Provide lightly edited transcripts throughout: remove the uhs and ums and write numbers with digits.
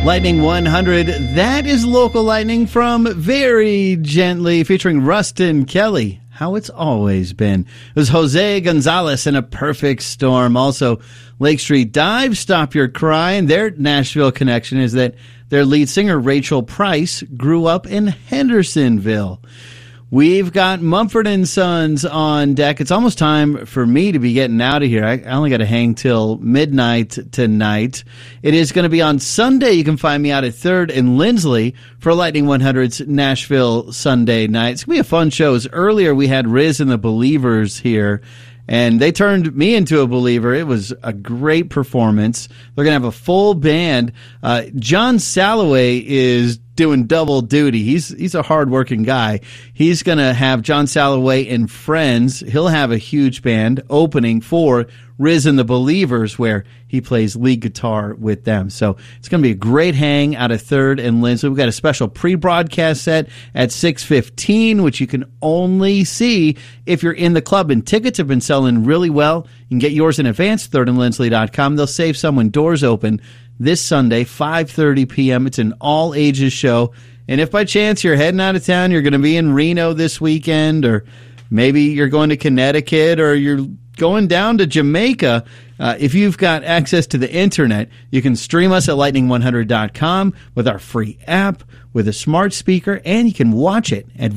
Lightning 100, that is local lightning from Very Gently, featuring Rustin Kelly. How it's always been. It was Jose Gonzalez in A Perfect Storm. Also, Lake Street Dive, Stop Your Crying. Their Nashville connection is that their lead singer, Rachel Price, grew up in Hendersonville. We've got Mumford & Sons on deck. It's almost time for me to be getting out of here. I only got to hang till midnight tonight. It is going to be on Sunday. You can find me out at 3rd and Lindsley for Lightning 100's Nashville Sunday night. It's going to be a fun show. Earlier, we had Riz and the Believers here, and they turned me into a believer. It was a great performance. They're going to have a full band. John Salloway is doing double duty. He's a hard-working guy. He's going to have John Salloway and Friends. He'll have a huge band opening for Riz and the Believers, where he plays lead guitar with them. So it's going to be a great hang out of 3rd and Lindsley. We've got a special pre-broadcast set at 6:15, which you can only see if you're in the club. And tickets have been selling really well. You can get yours in advance, 3rdandlindsley.com. They'll save some when doors open this Sunday, 5:30 p.m. It's an all-ages show. And if by chance you're heading out of town, you're going to be in Reno this weekend, or maybe you're going to Connecticut, or you're going down to Jamaica, if you've got access to the internet, you can stream us at lightning100.com with our free app, with a smart speaker, and you can watch it at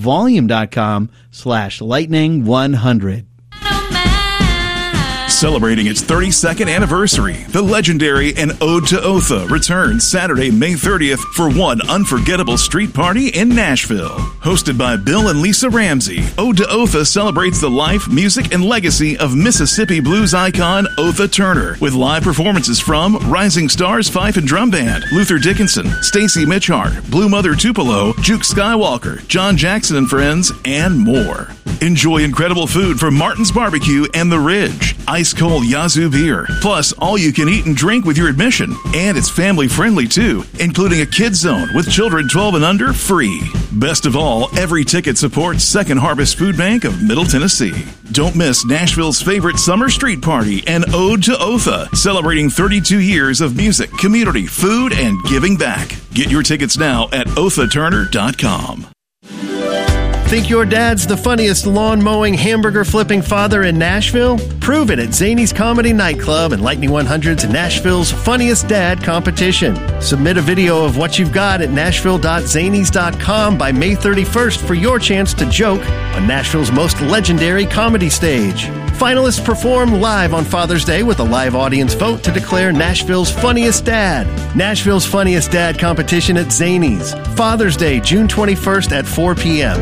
volume.com/lightning100. Celebrating its 32nd anniversary, the legendary and Ode to Otha returns Saturday, May 30th for one unforgettable street party in Nashville. Hosted by Bill and Lisa Ramsey, Ode to Otha celebrates the life, music, and legacy of Mississippi blues icon Otha Turner, with live performances from Rising Stars Fife and Drum Band, Luther Dickinson, Stacy Mitchard, Blue Mother Tupelo, Juke Skywalker, John Jackson and Friends, and more. Enjoy incredible food from Martin's Barbecue and The Ridge, ice-cold Yazoo beer, plus all you can eat and drink with your admission. And it's family-friendly, too, including a kids zone with children 12 and under free. Best of all, every ticket supports Second Harvest Food Bank of Middle Tennessee. Don't miss Nashville's favorite summer street party and Ode to Otha, celebrating 32 years of music, community, food, and giving back. Get your tickets now at othaturner.com. Think your dad's the funniest lawn mowing, hamburger flipping father in Nashville? Prove it at Zany's Comedy Nightclub and Lightning 100's Nashville's Funniest Dad competition. Submit a video of what you've got at nashville.zanys.com by May 31st for your chance to joke on Nashville's most legendary comedy stage. Finalists perform live on Father's Day with a live audience vote to declare Nashville's Funniest Dad. Nashville's Funniest Dad competition at Zany's. Father's Day, June 21st at 4 p.m.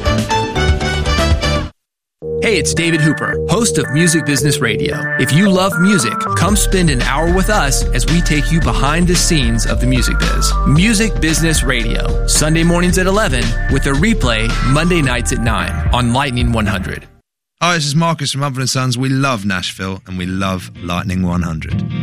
Hey, it's David Hooper, host of Music Business Radio. If you love music, come spend an hour with us as we take you behind the scenes of the music biz. Music Business Radio, Sunday mornings at 11 with a replay Monday nights at 9 on Lightning 100. Hi, this is Marcus from Mumford & Sons. We love Nashville and we love Lightning 100.